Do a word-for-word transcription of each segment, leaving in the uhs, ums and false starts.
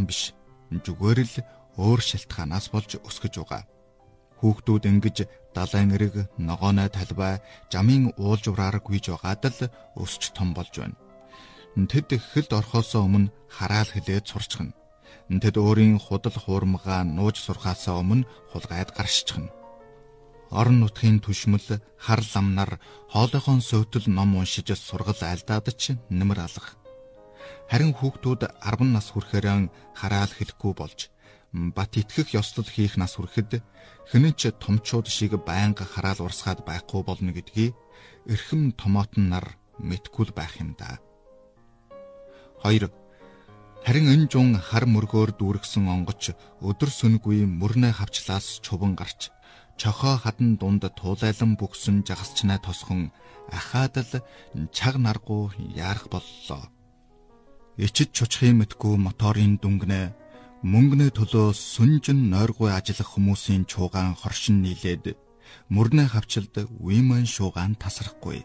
биш. Зүгээр л өөр шалтгаанаас болж өсгөж байгаа. Хүүхдүүд ингэж далайн эрэг, ногооны талбай, жамын уулжвраар гүйж байгаад л өсч том болж байна. Тэд хөлд орхосоо өмнө хараал хэлээд сурчхна. Тэд өөрийн худал хуурмгаа нууж сурхаасаа өмнө хулгайд гаршчихна. Орон нутгийн түшмэл хар ламнар хоолойхон сөйтөл ном уншиж сургал алдаад ч нэмэр алах. Харин хүүхдүүд арван нас хүрэхээр хараал хэлэхгүй болж бат итгэх ёслол хийх нас хүрэхэд хэн ч томчууд шиг байнга хараал урсгаад байхгүй болно гэдгийг эрхэм томоотон нар мэдгүй байх юм да. Хоёр. Харин энэ жун хар мөргөөр дүүргсэн онгоч өдөр сүнгүй мөрнө хавчлаас чуван гарч чохоо хадан дунд туулайлан бүгсэн жагсчнаа тосхон ахаад л чаг наргуу яарах боллоо. Ичид чучхын мэдгүй моторын дүнгнэ мөнгөний төлөө сүнжин нойргүй ажиллах хүмүүсийн чуугаан хоршин нийлээд мөрнө хавчилд уйман шуугаан тасрахгүй.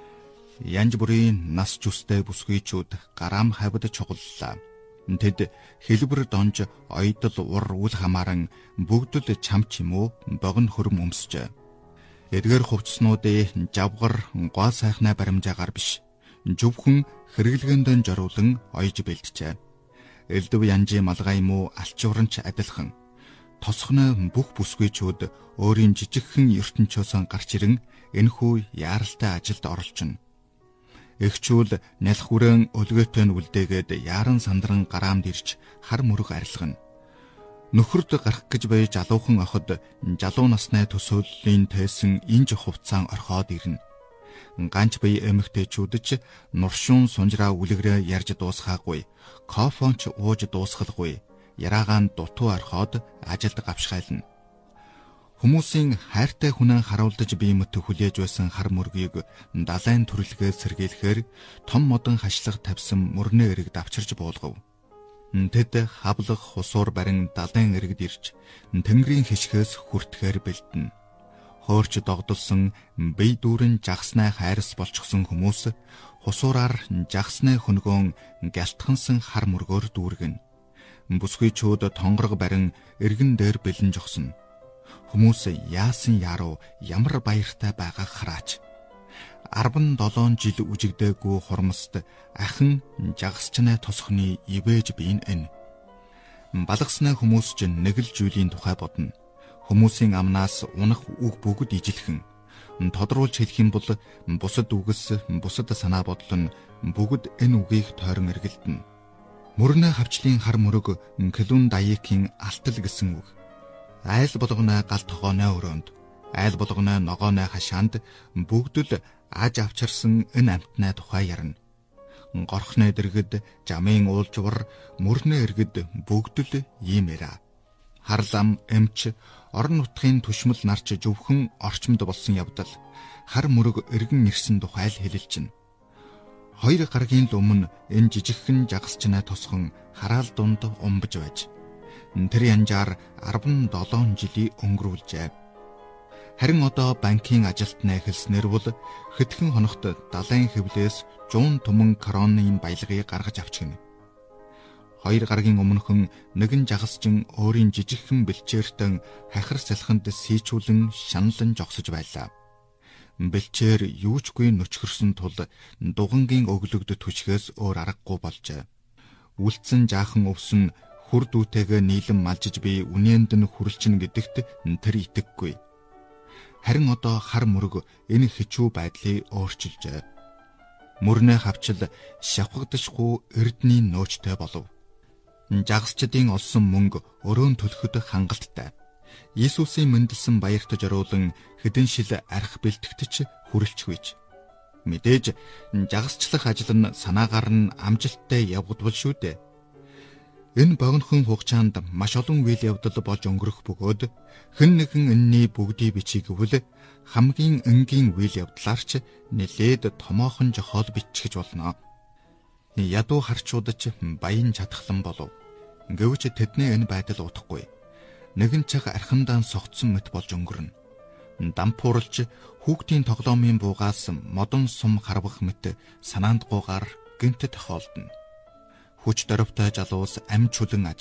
Янж бүрийн нас жүстэй бүсгүйчүүд гараам хавьд чугаллаа. Тэд хэлбэр донж ойдол ур үл хамааран бүгд л чам чимүү богино хөрм өмсчээ. Эдгээр хувцснуудын жавгар гоо сайхнаа баримжаагаар биш. Зөвхөн хэрэглгээнд зориулан ойж бэлджээ. Элдв янжийн малгай юм уу алчууранч адилхан. Тосхны бүх бүсгүйчүүд өөрийн жижигхэн ертөнцөөс гарч ирэн энэхүү яаралтай ажилд оролцно. Эгчүүл нялх хүрээн өлгөөтэй нь үлдээгээд яаран сандран гараамд ирж хар мөрөг арилгана. Нөхөрд гарах гэж бай жалуухан охид жалуу насны төсөөллийн тайсан инж хувцаан орхоод ирнэ. Ганч бай эмэгтэйчүүд ч нуршуун сунжраа үлгэрээ ярьж дуусгаагүй, кофонч ууж дуусгалгүй, яраагаан дутуу орхоод ажилд гавшгайлна. Хүмүүсийн хайртай хүнээ харуулдаж бие мэт хүлээж байсан хар мөргийг далайн төрөлгөөс сэргийлэхээр том модон хашлах тавьсан мөрнө эрэг давчирж буулгав. Тэд хавлах хусуур барин далайн эрэгд ирж тэнгэрийн хишгээс хүртэхээр бэлдэнэ. Хоорч догдолсон бие дүүрэн жагснаа хайрс болчихсон хүмүүс хусуураар жагсны хөнгөөн гялтхансан хар мөргөөр дүүргэнэ. Бүсгүйчүүд тонгорог барин эргэн дээр бэлэн жогсно. Хүмүүс яасан яруу ямар баяртай байгааг хараач. арван долоон жил үжигдээгүй хурмст ахин жагсчнаа тосхны ивэж биен энэ. Балгасны хүмүүс ч нэг л зүйлийн тухай бодно. Хүмүүсийн амнаас унах үг бүгд ижилхэн. Тодруулж хэлэх юм бол бусад үгс, бусад санаа бодол нь бүгд энэ үгийг тойрон эргэлдэнэ. Мөрнө хавчлын хар мөрөг Клүн Дайкийн алтал гэсэн үг. Айл болгоно гал тогооны өрөөнд, айл болгоно ногооны хашаанд бүгд л аж авчирсан энэ амтны тухай ярина. Горхны дэргэд, жамын уулжвар, мөрнө эргэд бүгд л ийм эра. Харлам, эмч, орон нутгийн түшмэл нарч зөвхөн орчмод болсон явдал хар мөрөг эргэн ирсэн тухай л хэлэлж байна. Хоёр гарагийн л өмнө энэ жижигхэн жагсчнаа тосхон хараал дунд умбаж байж тэр янжаар арван долоон жилийн өнгөрүүлжээ. Харин одоо банкийн ажилтнаа эхэлснээр бол хэдхэн хоногт далайн хэвлээс жуун түмэн короны баялагыг гаргаж авчихна. Хоёр гарагийн өмнөхөн нэгэн жагсчин өөрийн жижигхэн бэлчээртэн хахир салхинд сийчүүлэн шаналан жогсож байлаа. Бэлчээр юучгүй нөчхөрсөн тул дугангийн өглөгд түшгээс өөр аргагүй болжээ. Үлдсэн жаахан өвсөн хүр дүүтэйгээ нийлэн малжиж би үнээнд нь хүрэлчин гэдэгт тэр итгэхгүй. Харин одоо хар мөрөг энэ хичүү байдлыг өөрчилжээ. Мөрнө хавчил шавхагдшгүй эрдний нөөцтэй болов. Жагсчдын олсон мөнгө өрөөн төлөхөд хангалттай. Иесусийн мэндэлсэн баярт зориулан хэдэн шил арх бэлтгэгч хүрэлцгүйч. Мэдээж жагсчлах ажил нь санаагаар нь амжилттай явагдвал шүү дээ. Энэ богинохон хугацаанд маш олон үйл явдал болж өнгөрөх бөгөөд хэн нэгэн энэний бүгдийг бичиг гэвэл хамгийн энгийн үйл явдлаарч нэлээд томоохон жохол бичиж болно. Ядуу харчууд ч баян чадхлан болов. Гэвч тэдний энэ байдал утгагүй. Нэгэн цаг архандаан согтсон мэт болж өнгөрнө. Дампууралж хүүхдийн тоглоомын буугаас модон сум харвах мэт санаанд гуугаар гинт тохиолдно. Хүч дөрвтэй жалуус амь чулан